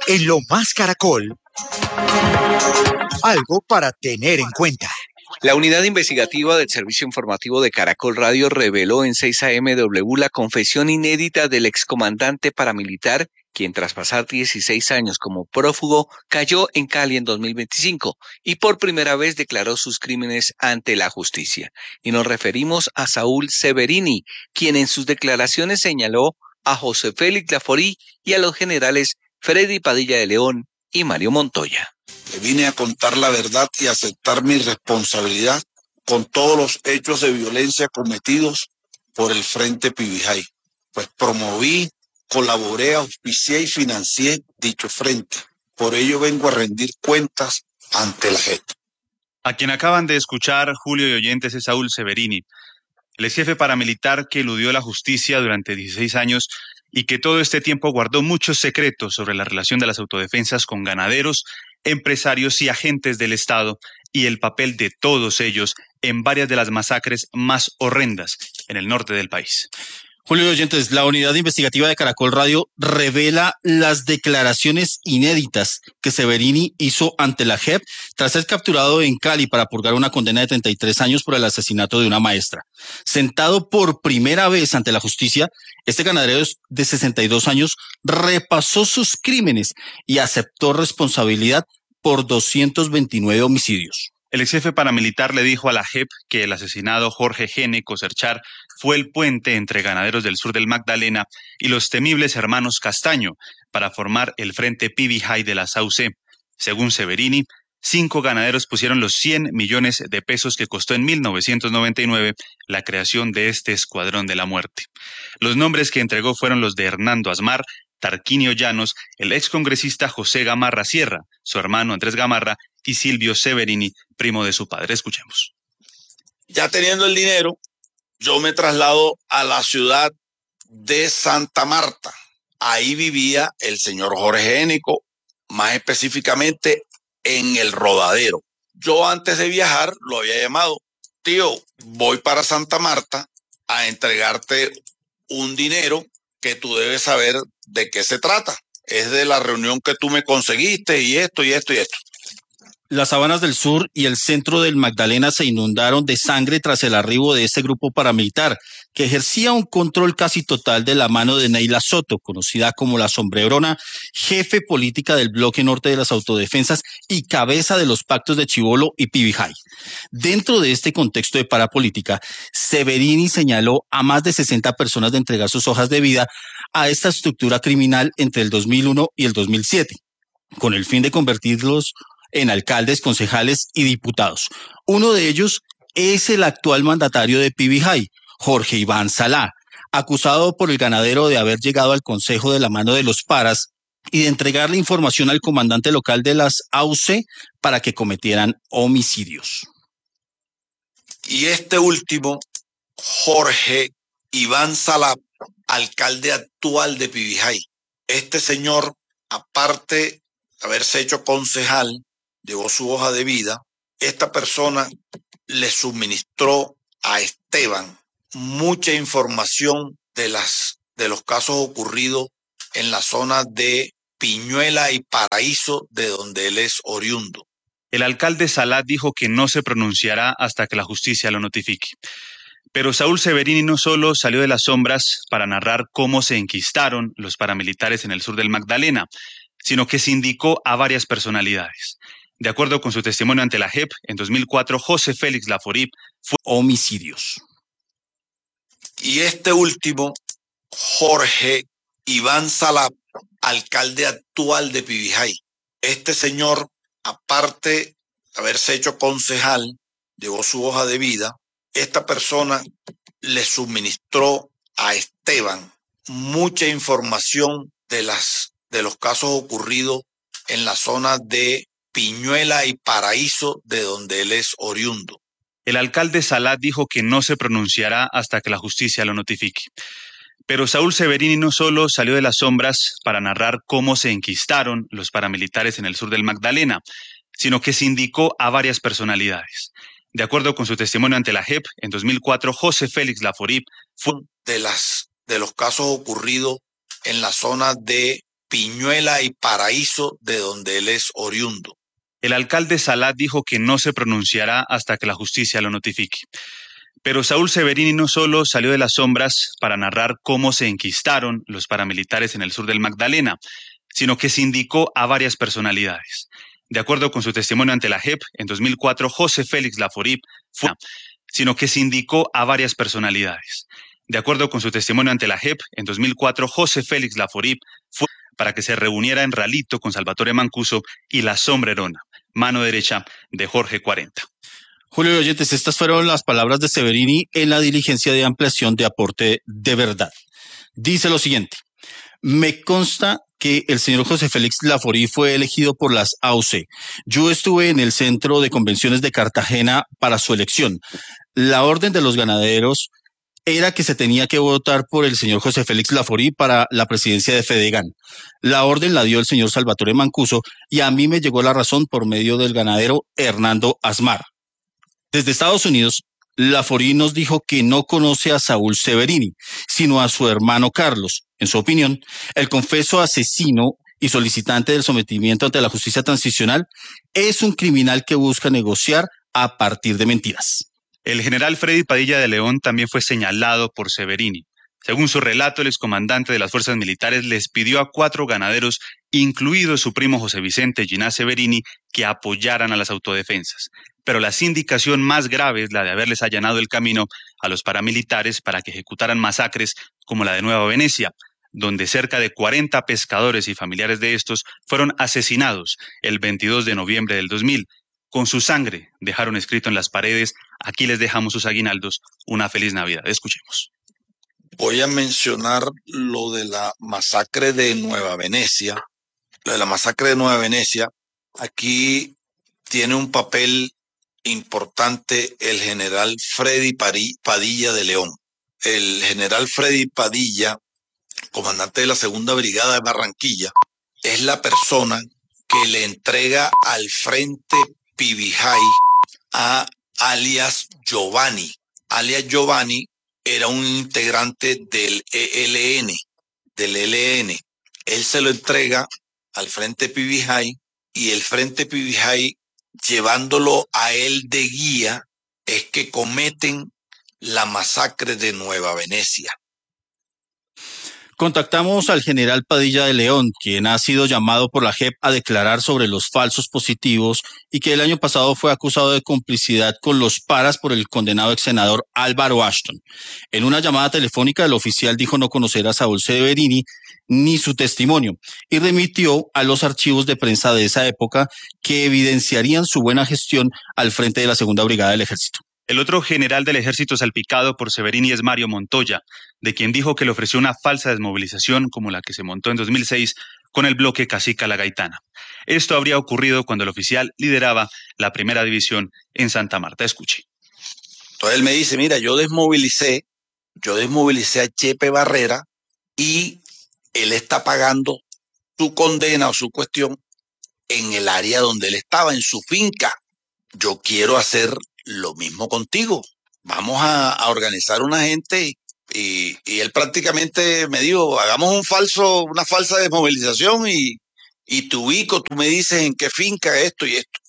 En Lo Más Caracol, algo para tener en cuenta. La unidad investigativa del Servicio Informativo de Caracol Radio reveló en 6 AM la confesión inédita del excomandante paramilitar, quien tras pasar 16 años como prófugo, cayó en Cali en 2025 y por primera vez declaró sus crímenes ante la justicia. Y nos referimos a Saúl Severini, quien en sus declaraciones señaló a José Félix Laforí y a los generales Freddy Padilla de León y Mario Montoya. Vine a contar la verdad y aceptar mi responsabilidad con todos los hechos de violencia cometidos por el Frente Pibijay. Pues promoví, colaboré, auspicié y financié dicho frente. Por ello vengo a rendir cuentas ante la JEP. A quien acaban de escuchar, Julio y oyentes, es Saúl Severini, el ex jefe paramilitar que eludió la justicia durante 16 años y que todo este tiempo guardó muchos secretos sobre la relación de las autodefensas con ganaderos, empresarios y agentes del Estado y el papel de todos ellos en varias de las masacres más horrendas en el norte del país. Julio y oyentes, la unidad investigativa de Caracol Radio revela las declaraciones inéditas que Severini hizo ante la JEP tras ser capturado en Cali para purgar una condena de 33 años por el asesinato de una maestra. Sentado por primera vez ante la justicia, este ganadero de 62 años repasó sus crímenes y aceptó responsabilidad por 229 homicidios. El ex jefe paramilitar le dijo a la JEP que el asesinado Jorge Gene Coserchar fue el puente entre ganaderos del sur del Magdalena y los temibles hermanos Castaño para formar el Frente Pibijay de la Sauce. Según Severini, 5 ganaderos pusieron los 100 millones de pesos que costó en 1999 la creación de este escuadrón de la muerte. Los nombres que entregó fueron los de Hernando Asmar, Tarquinio Llanos, el excongresista José Gamarra Sierra, su hermano Andrés Gamarra y Silvio Severini, primo de su padre. Escuchemos. Ya teniendo el dinero, yo me traslado a la ciudad de Santa Marta. Ahí vivía el señor Jorge Génico, más específicamente en El Rodadero. Yo antes de viajar lo había llamado: tío, voy para Santa Marta a entregarte un dinero que tú debes saber de qué se trata. Es de la reunión que tú me conseguiste y esto y esto y esto. Las sabanas del sur y el centro del Magdalena se inundaron de sangre tras el arribo de este grupo paramilitar, que ejercía un control casi total de la mano de Neila Soto, conocida como la Sombrerona, jefe política del bloque norte de las autodefensas y cabeza de los pactos de Chibolo y Pibijay. Dentro de este contexto de parapolítica, Severini señaló a más de 60 personas de entregar sus hojas de vida a esta estructura criminal entre el 2001 y el 2007, con el fin de convertirlos en alcaldes, concejales y diputados. Uno de ellos es el actual mandatario de Pibijay, Jorge Iván Salá, acusado por el ganadero de haber llegado al consejo de la mano de los paras y de entregarle información al comandante local de las AUC para que cometieran homicidios. Y este último, Jorge Iván Salá, alcalde actual de Pibijay. Este señor, aparte de haberse hecho concejal, llevó su hoja de vida. Esta persona le suministró a Esteban mucha información de los casos ocurridos en la zona de Piñuela y Paraíso, de donde él es oriundo. El alcalde Salat dijo que no se pronunciará hasta que la justicia lo notifique. Pero Saúl Severini no solo salió de las sombras para narrar cómo se enquistaron los paramilitares en el sur del Magdalena, sino que sindicó a varias personalidades. De acuerdo con su testimonio ante la JEP, en 2004 José Félix Laforí fue homicidios. Y este último, Jorge Iván Salá, alcalde actual de Pibijay. Este señor, aparte de haberse hecho concejal, llevó su hoja de vida. Esta persona le suministró a Esteban mucha información de los casos ocurridos en la zona de Piñuela y Paraíso, de donde él es oriundo. El alcalde Salat dijo que no se pronunciará hasta que la justicia lo notifique. Pero Saúl Severini no solo salió de las sombras para narrar cómo se enquistaron los paramilitares en el sur del Magdalena, sino que sindicó a varias personalidades. De acuerdo con su testimonio ante la JEP, en 2004 José Félix Laforí fue de los casos ocurridos en la zona de Piñuela y Paraíso, de donde él es oriundo. El alcalde Salat dijo que no se pronunciará hasta que la justicia lo notifique. Pero Saúl Severini no solo salió de las sombras para narrar cómo se enquistaron los paramilitares en el sur del Magdalena, sino que se indicó a varias personalidades. De acuerdo con su testimonio ante la JEP, en 2004 José Félix Laforí fue, sino que se indicó a varias personalidades. De acuerdo con su testimonio ante la JEP, en 2004 José Félix Laforí fue para que se reuniera en Ralito con Salvatore Mancuso y la sombrerona, mano derecha de Jorge 40. Julio y oyentes, estas fueron las palabras de Severini en la diligencia de ampliación de aporte de verdad. Dice lo siguiente: me consta que el señor José Félix Laforí fue elegido por las AUC. Yo estuve en el centro de convenciones de Cartagena para su elección. La orden de los ganaderos era que se tenía que votar por el señor José Félix Laforí para la presidencia de Fedegan. La orden la dio el señor Salvatore Mancuso y a mí me llegó la razón por medio del ganadero Hernando Asmar. Desde Estados Unidos, Laforí nos dijo que no conoce a Saúl Severini, sino a su hermano Carlos. En su opinión, el confeso asesino y solicitante del sometimiento ante la justicia transicional es un criminal que busca negociar a partir de mentiras. El general Freddy Padilla de León también fue señalado por Severini. Según su relato, el excomandante de las fuerzas militares les pidió a 4 ganaderos, incluido su primo José Vicente Ginás Severini, que apoyaran a las autodefensas. Pero la sindicación más grave es la de haberles allanado el camino a los paramilitares para que ejecutaran masacres como la de Nueva Venecia, donde cerca de 40 pescadores y familiares de estos fueron asesinados el 22 de noviembre del 2000. Con su sangre dejaron escrito en las paredes: aquí les dejamos sus aguinaldos, una feliz Navidad. Escuchemos. Voy a mencionar lo de la masacre de Nueva Venecia. Lo de la masacre de Nueva Venecia, aquí tiene un papel importante el general Freddy Padilla de León. El general Freddy Padilla, comandante de la Segunda Brigada de Barranquilla, es la persona que le entrega al Frente Pibijay a alias Giovanni. Alias Giovanni era un integrante del ELN, Él se lo entrega al Frente Pibijay y el Frente Pibijay, llevándolo a él de guía, es que cometen la masacre de Nueva Venecia. Contactamos al general Padilla de León, quien ha sido llamado por la JEP a declarar sobre los falsos positivos y que el año pasado fue acusado de complicidad con los paras por el condenado ex senador Álvaro Ashton. En una llamada telefónica, el oficial dijo no conocer a Saúl Severini ni su testimonio y remitió a los archivos de prensa de esa época que evidenciarían su buena gestión al frente de la Segunda Brigada del Ejército. El otro general del ejército salpicado por Severini es Mario Montoya, de quien dijo que le ofreció una falsa desmovilización como la que se montó en 2006 con el bloque Cacica La Gaitana. Esto habría ocurrido cuando el oficial lideraba la primera división en Santa Marta. Escuche. Entonces él me dice, mira, yo desmovilicé a Chepe Barrera y él está pagando su condena o su cuestión en el área donde él estaba, en su finca. Yo quiero hacer lo mismo contigo. Vamos a organizar una gente y él prácticamente me dijo, hagamos una falsa desmovilización y te ubico, tú me dices en qué finca esto y esto.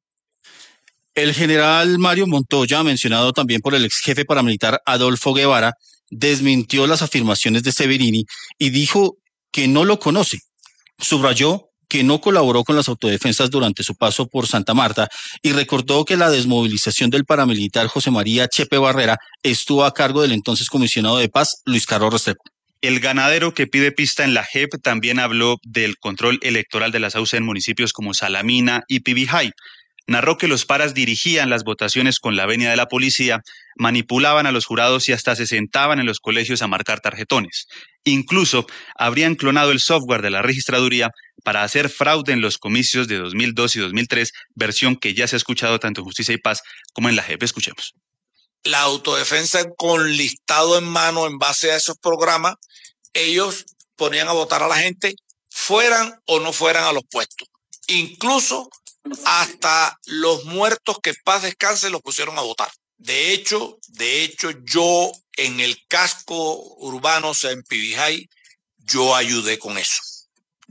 El general Mario Montoya, mencionado también por el ex jefe paramilitar Adolfo Guevara, desmintió las afirmaciones de Severini y dijo que no lo conoce. Subrayó que no colaboró con las autodefensas durante su paso por Santa Marta y recordó que la desmovilización del paramilitar José María Chepe Barrera estuvo a cargo del entonces comisionado de paz Luis Carlos Restrepo. El ganadero que pide pista en la JEP también habló del control electoral de las AUC en municipios como Salamina y Pibijay. Narró que los paras dirigían las votaciones con la venia de la policía, manipulaban a los jurados y hasta se sentaban en los colegios a marcar tarjetones. Incluso habrían clonado el software de la registraduría para hacer fraude en los comicios de 2002 y 2003, versión que ya se ha escuchado tanto en Justicia y Paz como en la JEP. Escuchemos. La autodefensa con listado en mano en base a esos programas, ellos ponían a votar a la gente, fueran o no fueran a los puestos. Incluso hasta los muertos que paz descanse los pusieron a votar. De hecho, yo en el casco urbano, o sea, en Pibijay, yo ayudé con eso.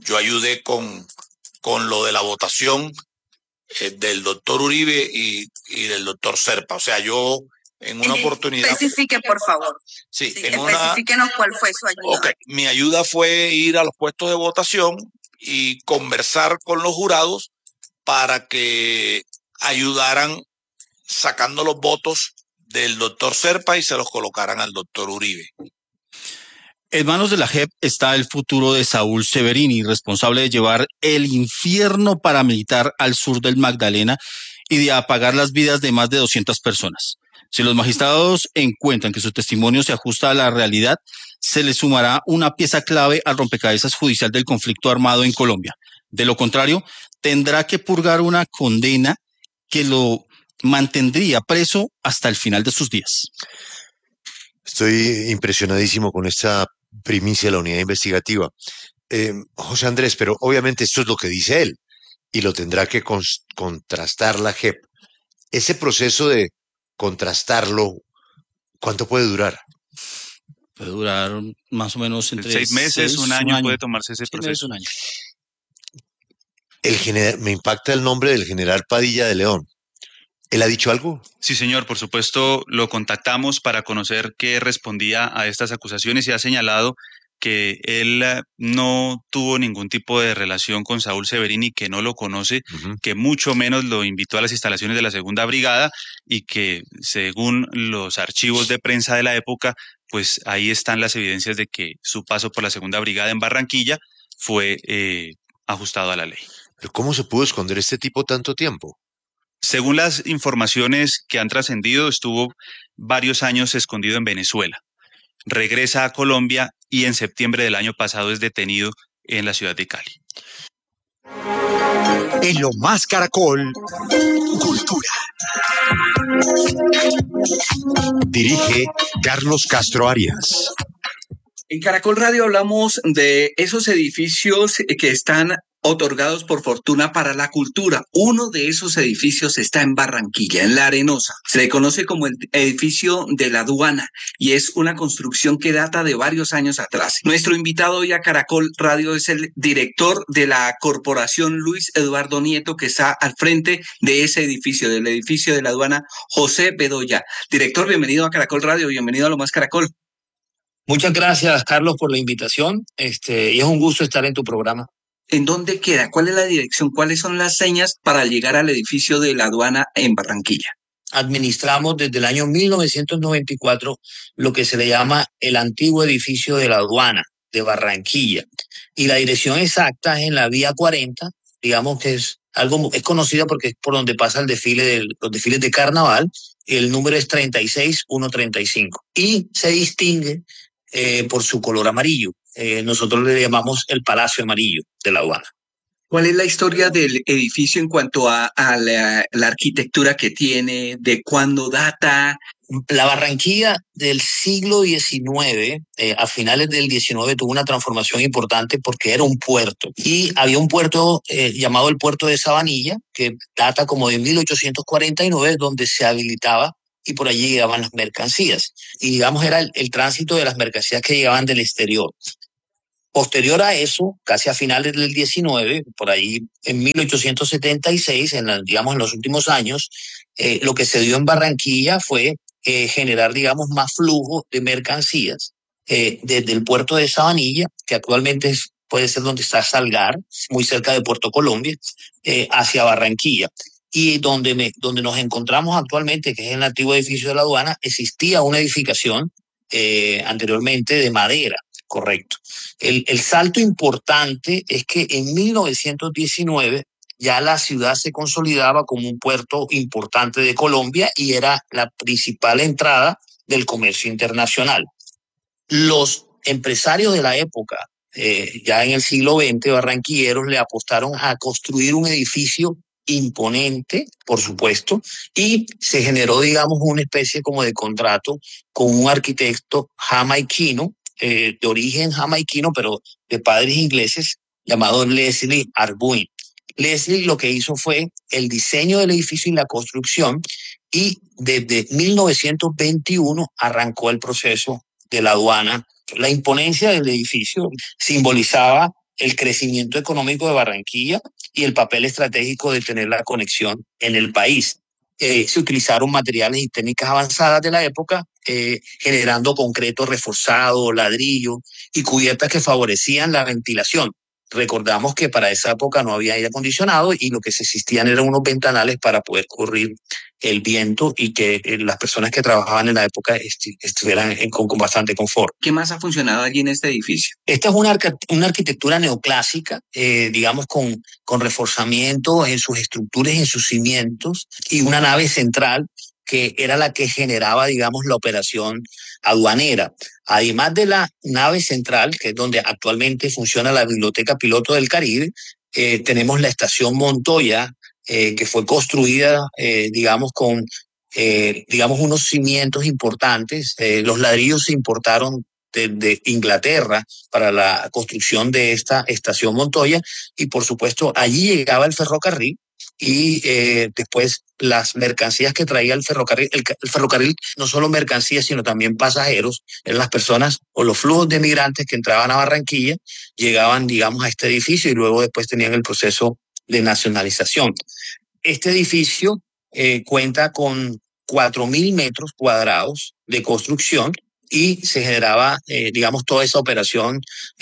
yo ayudé con lo de la votación del doctor Uribe y del doctor Serpa. O sea, yo en una oportunidad... Especifique, por favor. Sí, Especifiquenos cuál fue su ayuda. Ok, mi ayuda fue ir a los puestos de votación y conversar con los jurados para que ayudaran sacando los votos del doctor Serpa y se los colocaran al doctor Uribe. En manos de la JEP está el futuro de Saúl Severini, responsable de llevar el infierno paramilitar al sur del Magdalena y de apagar las vidas de más de 200 personas. Si los magistrados encuentran que su testimonio se ajusta a la realidad, se le sumará una pieza clave al rompecabezas judicial del conflicto armado en Colombia. De lo contrario, tendrá que purgar una condena que lo mantendría preso hasta el final de sus días. Estoy impresionadísimo con esta primicia de la unidad investigativa. José Andrés, pero obviamente esto es lo que dice él y lo tendrá que contrastar la JEP. Ese proceso de contrastarlo, ¿cuánto puede durar? Puede durar más o menos entre 6 meses, un año puede tomarse ese proceso. Un año. Me impacta el nombre del general Padilla de León. ¿Él ha dicho algo? Sí, señor, por supuesto, lo contactamos para conocer qué respondía a estas acusaciones y ha señalado que él no tuvo ningún tipo de relación con Saúl Severini, que no lo conoce, que mucho menos lo invitó a las instalaciones de la Segunda Brigada y que, según los archivos de prensa de la época, pues ahí están las evidencias de que su paso por la Segunda Brigada en Barranquilla fue ajustado a la ley. ¿Pero cómo se pudo esconder este tipo tanto tiempo? Según las informaciones que han trascendido, estuvo varios años escondido en Venezuela. Regresa a Colombia y en septiembre del año pasado es detenido en la ciudad de Cali. En Lo Más Caracol, Cultura. Dirige Carlos Castro Arias. En Caracol Radio hablamos de esos edificios que están otorgados por Fortuna para la Cultura. Uno de esos edificios está en Barranquilla, en La Arenosa. Se le conoce como el edificio de la aduana y es una construcción que data de varios años atrás. Nuestro invitado hoy a Caracol Radio es el director de la corporación, Luis Eduardo Nieto, que está al frente de ese edificio, del edificio de la aduana, José Bedoya. Director, bienvenido a Caracol Radio, bienvenido a Lo Más Caracol. Muchas gracias, Carlos, por la invitación. Y es un gusto estar en tu programa. ¿En dónde queda? ¿Cuál es la dirección? ¿Cuáles son las señas para llegar al edificio de la aduana en Barranquilla? Administramos desde el año 1994 lo que se le llama el antiguo edificio de la aduana de Barranquilla. Y la dirección exacta es en la vía 40, digamos que es conocida porque es por donde pasa los desfiles de carnaval. El número es 36135 y se distingue por su color amarillo. Nosotros le llamamos el Palacio Amarillo de la aduana. ¿Cuál es la historia del edificio en cuanto a la arquitectura que tiene? ¿De cuándo data? La Barranquilla del siglo XIX, a finales del XIX, tuvo una transformación importante porque era un puerto. Y había un puerto llamado el Puerto de Sabanilla, que data como de 1849, donde se habilitaba y por allí llegaban las mercancías. Y digamos era el tránsito de las mercancías que llegaban del exterior. Posterior a eso, casi a finales del 19, por ahí en 1876, en los últimos años, lo que se dio en Barranquilla fue generar, más flujo de mercancías desde el puerto de Sabanilla, que actualmente puede ser donde está Salgar, muy cerca de Puerto Colombia, hacia Barranquilla. Y donde nos encontramos actualmente, que es el antiguo edificio de la aduana, existía una edificación anteriormente de madera, correcto. El salto importante es que en 1919 ya la ciudad se consolidaba como un puerto importante de Colombia y era la principal entrada del comercio internacional. Los empresarios de la época, ya en el siglo XX, barranquilleros, le apostaron a construir un edificio imponente, por supuesto, y se generó, una especie como de contrato con un arquitecto jamaiquino, de origen jamaiquino, pero de padres ingleses, llamado Leslie Arbuin. Leslie lo que hizo fue el diseño del edificio y la construcción, y desde 1921 arrancó el proceso de la aduana. La imponencia del edificio simbolizaba el crecimiento económico de Barranquilla y el papel estratégico de tener la conexión en el país. Se utilizaron materiales y técnicas avanzadas de la época, generando concreto reforzado, ladrillo y cubiertas que favorecían la ventilación. Recordamos que para esa época no había aire acondicionado y lo que se existían eran unos ventanales para poder correr el viento y que las personas que trabajaban en la época estuvieran con bastante confort. ¿Qué más ha funcionado allí en este edificio? Esta es una arquitectura neoclásica, digamos, con reforzamiento en sus estructuras y en sus cimientos, y una nave central que era la que generaba, digamos, la operación aduanera. Además de la nave central, que es donde actualmente funciona la Biblioteca Piloto del Caribe, tenemos la estación Montoya, que fue construida, digamos, con digamos, unos cimientos importantes. Los ladrillos se importaron de Inglaterra para la construcción de esta estación Montoya, y por supuesto allí llegaba el ferrocarril y después las mercancías que traía el ferrocarril. El ferrocarril no solo mercancías sino también pasajeros, eran las personas o los flujos de migrantes que entraban a Barranquilla, llegaban, digamos, a este edificio y luego después tenían el proceso de nacionalización. Este edificio cuenta con 4.000 metros cuadrados de construcción y se generaba, digamos, toda esa operación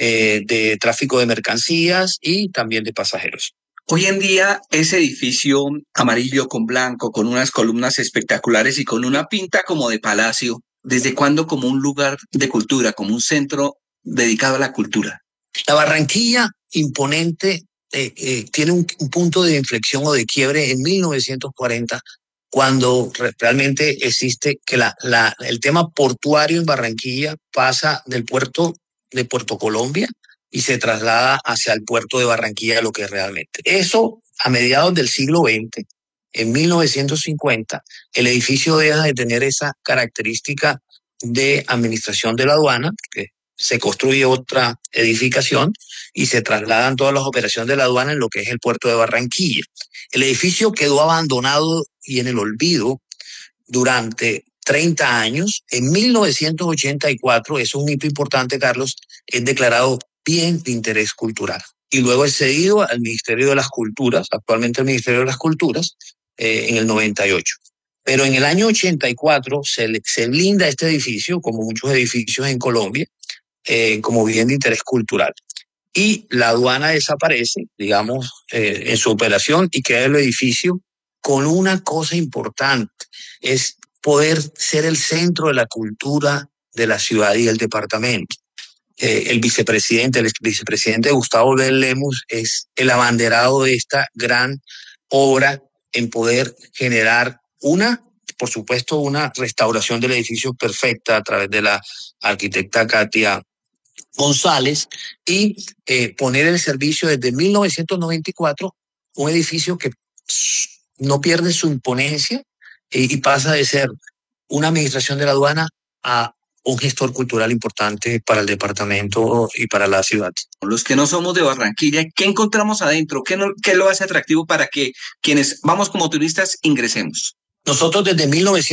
de tráfico de mercancías y también de pasajeros. Hoy en día, ese edificio amarillo con blanco, con unas columnas espectaculares y con una pinta como de palacio, ¿desde cuándo como un lugar de cultura, como un centro dedicado a la cultura? La Barranquilla imponente tiene un punto de inflexión o de quiebre en 1940, cuando realmente existe que el tema portuario en Barranquilla pasa del puerto de Puerto Colombia y se traslada hacia el puerto de Barranquilla, lo que es realmente. Eso a mediados del siglo XX, en 1950, el edificio deja de tener esa característica de administración de la aduana, que se construye otra edificación y se trasladan todas las operaciones de la aduana en lo que es el puerto de Barranquilla. El edificio quedó abandonado y en el olvido durante 30 años. En 1984, eso es un hito importante, Carlos, es declarado bien de interés cultural. Y luego es cedido al Ministerio de las Culturas, actualmente el Ministerio de las Culturas, en el 98. Pero en el año 84 se blinda este edificio, como muchos edificios en Colombia, como bien de interés cultural. Y la aduana desaparece, digamos, en su operación, y queda el edificio con una cosa importante, es poder ser el centro de la cultura de la ciudad y del departamento. El vicepresidente Gustavo Lemus es el abanderado de esta gran obra en poder generar por supuesto, una restauración del edificio perfecta a través de la arquitecta Katia González y poner en servicio desde 1994 un edificio que no pierde su imponencia y pasa de ser una administración de la aduana a un gestor cultural importante para el departamento y para la ciudad. Los que no somos de Barranquilla, ¿qué encontramos adentro? ¿Qué lo hace atractivo para que quienes vamos como turistas ingresemos? Nosotros desde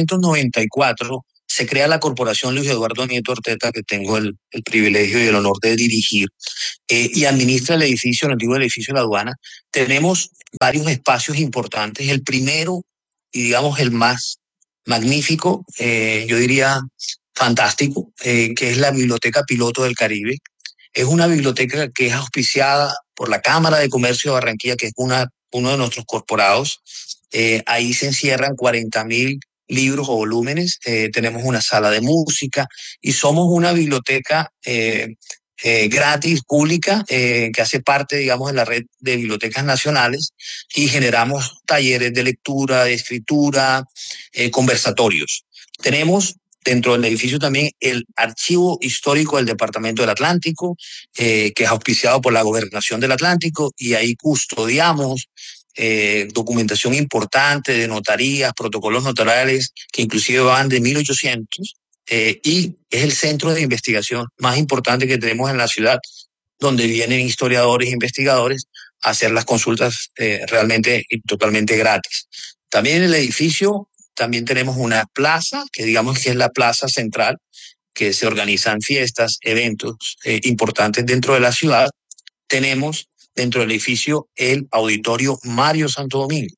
1994 se crea la Corporación Luis Eduardo Nieto Arteta, que tengo el privilegio y el honor de dirigir, y administra el antiguo edificio de la aduana. Tenemos varios espacios importantes. El primero, y digamos el más magnífico, yo diría fantástico, que es la Biblioteca Piloto del Caribe. Es una biblioteca que es auspiciada por la Cámara de Comercio de Barranquilla, que es uno de nuestros corporados. Ahí se encierran 40.000 libros o volúmenes. Tenemos una sala de música y somos una biblioteca gratis, pública, que hace parte, digamos, de la red de bibliotecas nacionales, y generamos talleres de lectura, de escritura, conversatorios. Tenemos dentro del edificio también el Archivo Histórico del Departamento del Atlántico, que es auspiciado por la Gobernación del Atlántico, y ahí custodiamos documentación importante de notarías, protocolos notariales que inclusive van de 1800, y es el centro de investigación más importante que tenemos en la ciudad, donde vienen historiadores e investigadores a hacer las consultas realmente y totalmente gratis. También en el edificio también tenemos una plaza, que digamos que es la plaza central, que se organizan fiestas, eventos importantes dentro de la ciudad. tenemos dentro del edificio el Auditorio Mario Santo Domingo.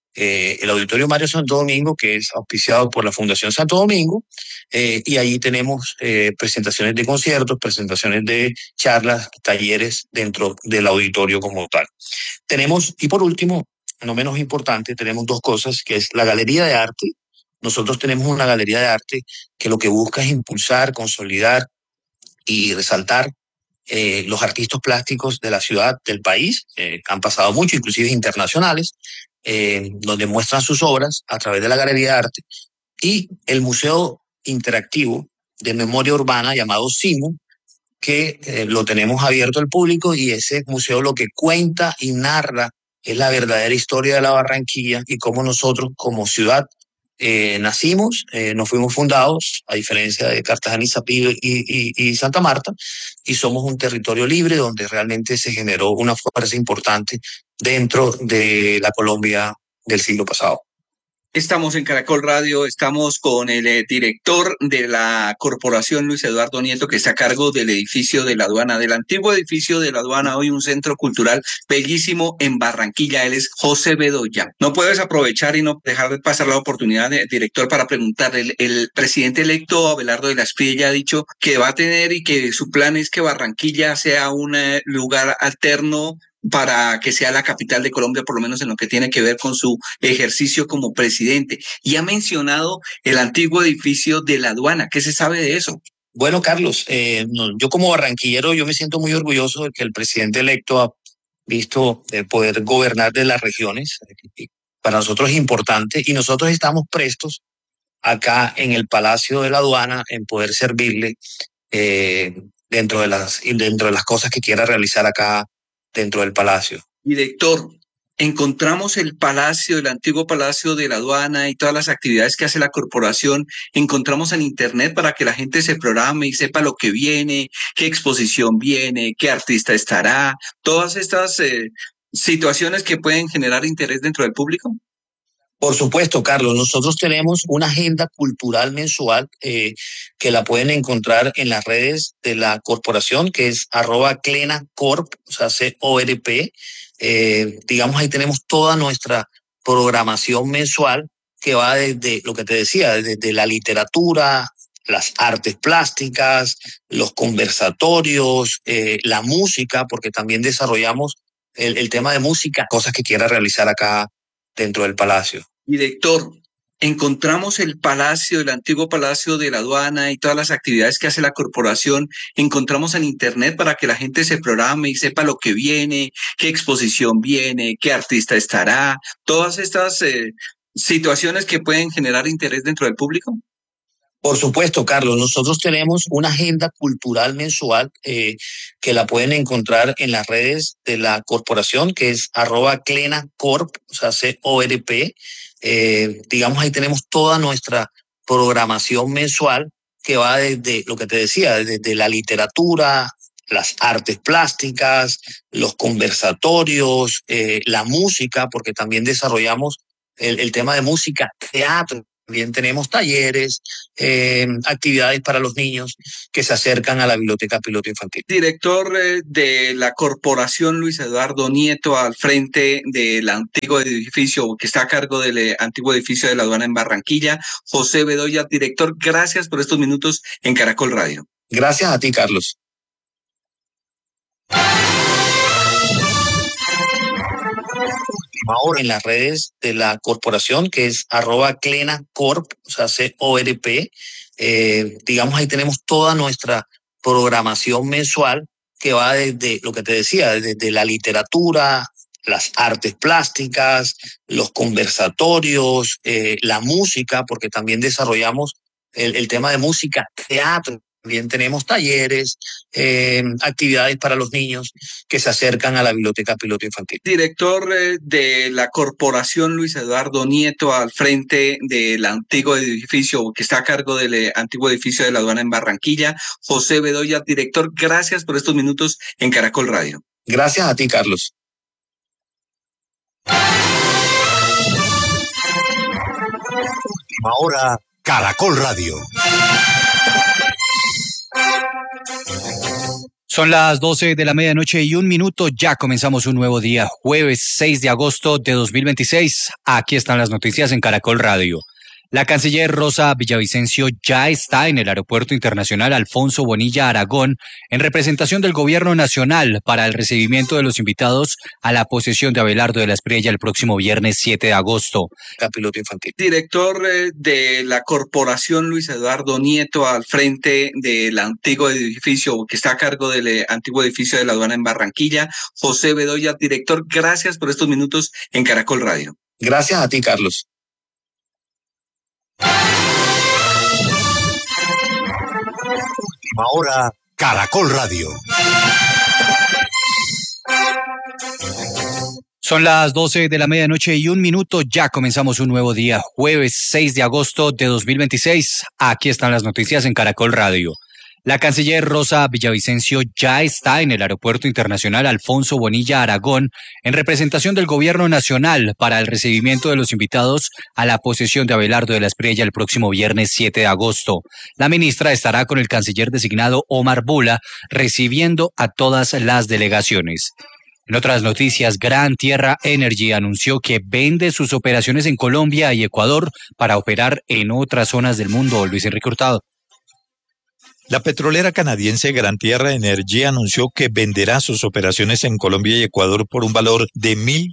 El Auditorio Mario Santo Domingo, que es auspiciado por la Fundación Santo Domingo, y ahí tenemos presentaciones de conciertos, presentaciones de charlas, talleres dentro del auditorio como tal. Tenemos, y por último, no menos importante, tenemos dos cosas, que es la Galería de Arte. Nosotros tenemos una galería de arte que lo que busca es impulsar, consolidar y resaltar los artistas plásticos de la ciudad, del país, han pasado mucho, inclusive internacionales, donde muestran sus obras a través de la Galería de Arte, y el Museo Interactivo de Memoria Urbana llamado SIMU, que lo tenemos abierto al público, y ese museo lo que cuenta y narra es la verdadera historia de la Barranquilla y cómo nosotros como ciudad nacimos, nos fuimos fundados, a diferencia de Cartagena y Santa Marta, y somos un territorio libre donde realmente se generó una fuerza importante dentro de la Colombia del siglo pasado. Estamos en Caracol Radio, estamos con el director de la corporación, Luis Eduardo Nieto, que está a cargo del edificio de la aduana, del antiguo edificio de la aduana, hoy un centro cultural bellísimo en Barranquilla. Él es José Bedoya. No puedes aprovechar y no dejar de pasar la oportunidad, director, para preguntarle. El presidente electo, Abelardo de la Espriella, ha dicho que va a tener y que su plan es que Barranquilla sea un lugar alterno para que sea la capital de Colombia, por lo menos en lo que tiene que ver con su ejercicio como presidente. Y ha mencionado el antiguo edificio de la aduana. ¿Qué se sabe de eso? Bueno, Carlos, yo como barranquillero, yo me siento muy orgulloso de que el presidente electo ha visto poder gobernar de las regiones. Para nosotros es importante y nosotros estamos prestos acá en el Palacio de la Aduana en poder servirle dentro de las cosas que quiera realizar acá dentro del palacio. Director, encontramos el palacio, el antiguo palacio de la aduana y todas las actividades que hace la corporación. Encontramos en internet para que la gente se programe y sepa lo que viene, qué exposición viene, qué artista estará, todas estas situaciones que pueden generar interés dentro del público. Por supuesto, Carlos, nosotros tenemos una agenda cultural mensual que la pueden encontrar en las redes de la corporación, que es @ClenaCorp, o sea, CORP. Digamos, ahí tenemos toda nuestra programación mensual que va desde lo que te decía, desde la literatura, las artes plásticas, los conversatorios, la música, porque también desarrollamos el tema de música, cosas que quiera realizar acá dentro del palacio. Director, encontramos el palacio, el antiguo palacio de la aduana y todas las actividades que hace la corporación. Encontramos en internet para que la gente se programe y sepa lo que viene, qué exposición viene, qué artista estará, todas estas situaciones que pueden generar interés dentro del público. Por supuesto, Carlos, nosotros tenemos una agenda cultural mensual que la pueden encontrar en las redes de la corporación, que es @ClenaCorp, o sea, CORP. Digamos, ahí tenemos toda nuestra programación mensual que va desde lo que te decía, desde la literatura, las artes plásticas, los conversatorios, la música, porque también desarrollamos el tema de música, teatro. También tenemos talleres, actividades para los niños que se acercan a la Biblioteca Piloto Infantil. Director de la corporación, Luis Eduardo Nieto, al frente del antiguo edificio, que está a cargo del antiguo edificio de la aduana en Barranquilla. José Bedoya, director, gracias por estos minutos en Caracol Radio. Gracias a ti, Carlos. Ahora en las redes de la corporación, que es @ClenaCorp, o sea, CORP. Digamos, ahí tenemos toda nuestra programación mensual que va desde lo que te decía, desde la literatura, las artes plásticas, los conversatorios, la música, porque también desarrollamos el tema de música, teatro. También tenemos talleres, actividades para los niños que se acercan a la Biblioteca Piloto Infantil. Director de la corporación, Luis Eduardo Nieto, al frente del antiguo edificio, que está a cargo del antiguo edificio de la aduana en Barranquilla. José Bedoya, director, gracias por estos minutos en Caracol Radio. Gracias a ti, Carlos. Última hora, Caracol Radio. Son las 12 de la medianoche y 1 minuto. Ya comenzamos un nuevo día, jueves 6 de agosto de 2026. Aquí están las noticias en Caracol Radio. La canciller Rosa Villavicencio ya está en el Aeropuerto Internacional Alfonso Bonilla Aragón en representación del Gobierno Nacional para el recibimiento de los invitados a la posesión de Abelardo de la Espriella el próximo viernes 7 de agosto. Piloto infantil. Director de la corporación Luis Eduardo Nieto al frente del antiguo edificio que está a cargo del antiguo edificio de la aduana en Barranquilla. José Bedoya, director, gracias por estos minutos en Caracol Radio. Gracias a ti, Carlos. Última hora, Caracol Radio. Son las 12 de la medianoche y 1 minuto. Ya comenzamos un nuevo día, jueves 6 de agosto de 2026. Aquí están las noticias en Caracol Radio. La canciller Rosa Villavicencio ya está en el Aeropuerto Internacional Alfonso Bonilla Aragón en representación del Gobierno Nacional para el recibimiento de los invitados a la posesión de Abelardo de la Espriella el próximo viernes 7 de agosto. La ministra estará con el canciller designado Omar Bula recibiendo a todas las delegaciones. En otras noticias, Gran Tierra Energy anunció que vende sus operaciones en Colombia y Ecuador para operar en otras zonas del mundo. Luis Enrique Hurtado. La petrolera canadiense Gran Tierra Energy anunció que venderá sus operaciones en Colombia y Ecuador por un valor de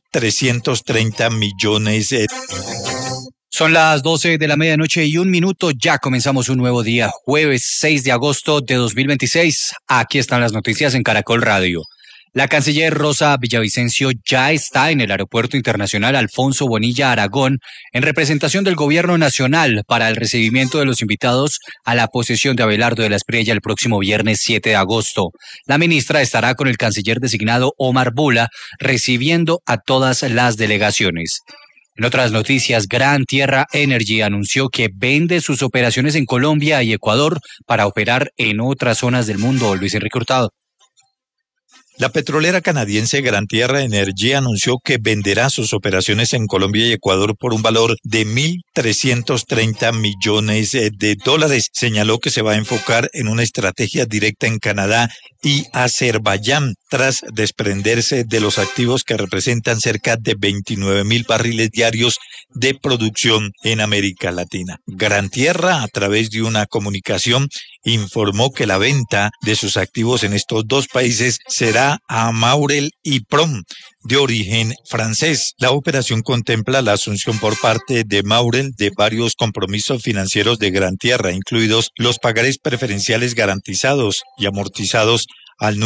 1.330 millones de... Son las 12 de la medianoche y 1 minuto. Ya comenzamos un nuevo día, jueves 6 de agosto de 2026. Aquí están las noticias en Caracol Radio. La canciller Rosa Villavicencio ya está en el Aeropuerto Internacional Alfonso Bonilla Aragón en representación del Gobierno Nacional para el recibimiento de los invitados a la posesión de Abelardo de la Espriella el próximo viernes 7 de agosto. La ministra estará con el canciller designado Omar Bula recibiendo a todas las delegaciones. En otras noticias, Gran Tierra Energy anunció que vende sus operaciones en Colombia y Ecuador para operar en otras zonas del mundo. Luis Enrique Hurtado. La petrolera canadiense Gran Tierra Energy anunció que venderá sus operaciones en Colombia y Ecuador por un valor de 1.330 millones de dólares. Señaló que se va a enfocar en una estrategia directa en Canadá y Azerbaiyán, tras desprenderse de los activos que representan cerca de 29.000 barriles diarios de producción en América Latina. Gran Tierra, a través de una comunicación, informó que la venta de sus activos en estos dos países será a Maurel y Prom, de origen francés. La operación contempla la asunción por parte de Maurel de varios compromisos financieros de Gran Tierra, incluidos los pagarés preferenciales garantizados y amortizados al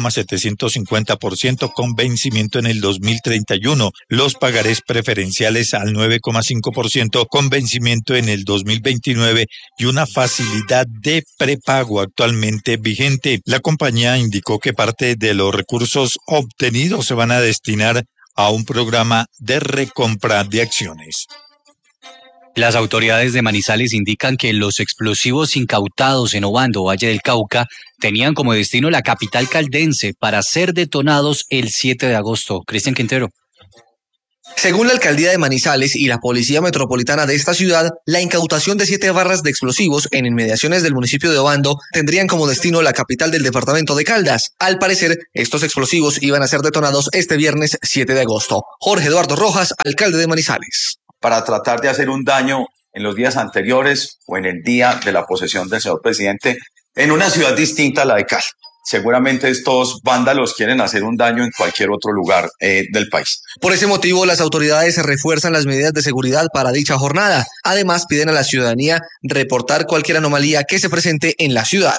9,750% con vencimiento en el 2031, los pagarés preferenciales al 9,5% con vencimiento en el 2029 y una facilidad de prepago actualmente vigente. La compañía indicó que parte de los recursos obtenidos se van a destinar a un programa de recompra de acciones. Las autoridades de Manizales indican que los explosivos incautados en Obando, Valle del Cauca, tenían como destino la capital caldense para ser detonados el 7 de agosto. Cristian Quintero. Según la alcaldía de Manizales y la policía metropolitana de esta ciudad, la incautación de 7 barras de explosivos en inmediaciones del municipio de Obando tendrían como destino la capital del departamento de Caldas. Al parecer, estos explosivos iban a ser detonados este viernes 7 de agosto. Jorge Eduardo Rojas, alcalde de Manizales. Para tratar de hacer un daño en los días anteriores o en el día de la posesión del señor presidente en una ciudad distinta a la de Cali. Seguramente estos vándalos quieren hacer un daño en cualquier otro lugar del país. Por ese motivo, las autoridades refuerzan las medidas de seguridad para dicha jornada. Además, piden a la ciudadanía reportar cualquier anomalía que se presente en la ciudad.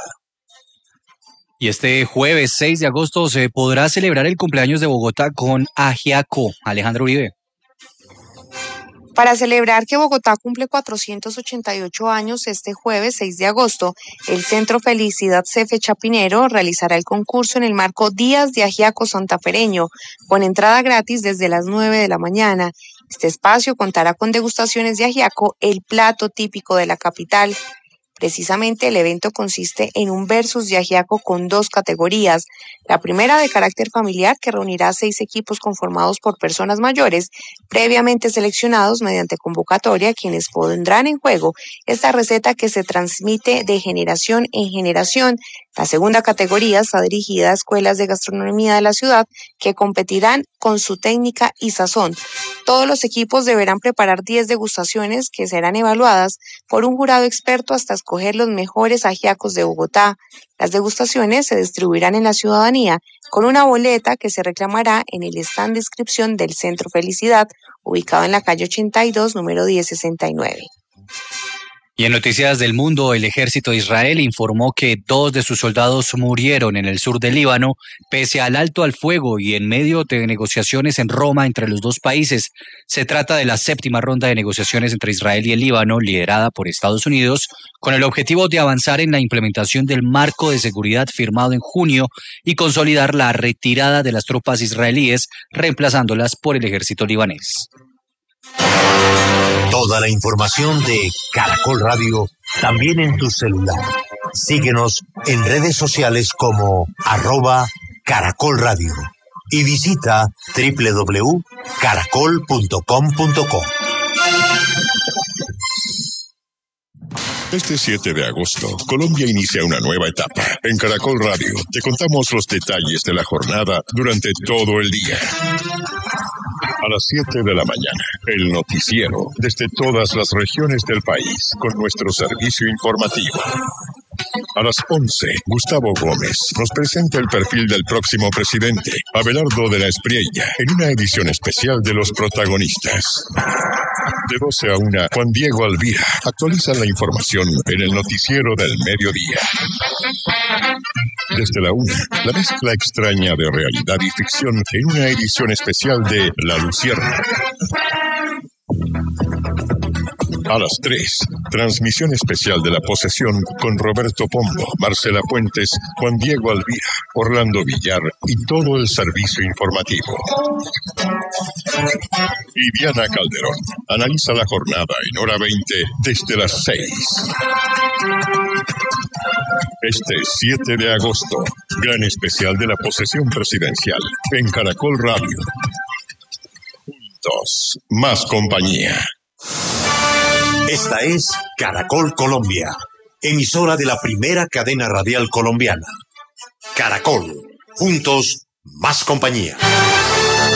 Y este jueves 6 de agosto se podrá celebrar el cumpleaños de Bogotá con Ajiaco. Alejandro Uribe. Para celebrar que Bogotá cumple 488 años este jueves 6 de agosto, el Centro Felicidad Cefe Chapinero realizará el concurso en el marco Días de Ajiaco Santafereño, con entrada gratis desde las 9 de la mañana. Este espacio contará con degustaciones de ajiaco, el plato típico de la capital. Precisamente el evento consiste en un versus de ajiaco con 2 categorías. La primera de carácter familiar, que reunirá a 6 equipos conformados por personas mayores, previamente seleccionados mediante convocatoria, quienes pondrán en juego esta receta que se transmite de generación en generación, La segunda categoría está dirigida a escuelas de gastronomía de la ciudad que competirán con su técnica y sazón. Todos los equipos deberán preparar 10 degustaciones que serán evaluadas por un jurado experto hasta escoger los mejores ajiacos de Bogotá. Las degustaciones se distribuirán en la ciudadanía con una boleta que se reclamará en el stand de inscripción del Centro Felicidad, ubicado en la calle 82, número 1069. Y en noticias del mundo, el ejército de Israel informó que 2 de sus soldados murieron en el sur del Líbano, pese al alto al fuego y en medio de negociaciones en Roma entre los dos países. Se trata de la 7ª ronda de negociaciones entre Israel y el Líbano, liderada por Estados Unidos, con el objetivo de avanzar en la implementación del marco de seguridad firmado en junio y consolidar la retirada de las tropas israelíes, reemplazándolas por el ejército libanés. Toda la información de Caracol Radio también en tu celular. Síguenos en redes sociales como @Caracol Radio y visita www.caracol.com.co. Este 7 de agosto, Colombia inicia una nueva etapa. En Caracol Radio te contamos los detalles de la jornada durante todo el día. A las 7 de la mañana, el noticiero desde todas las regiones del país con nuestro servicio informativo. A las 11, Gustavo Gómez nos presenta el perfil del próximo presidente, Abelardo de la Espriella, en una edición especial de Los Protagonistas. De 12 a 1, Juan Diego Alvira actualiza la información en el noticiero del mediodía. Desde la 1, la mezcla extraña de realidad y ficción en una edición especial de La Lucierna. A las 3, transmisión especial de La Posesión con Roberto Pombo, Marcela Puentes, Juan Diego Alvira, Orlando Villar y todo el servicio informativo. Y Diana Calderón analiza la jornada en hora 20 desde las 6. Este 7 de agosto, gran especial de la posesión presidencial en Caracol Radio. Juntos, más compañía. Esta es Caracol Colombia, emisora de la primera cadena radial colombiana. Caracol, juntos, más compañía.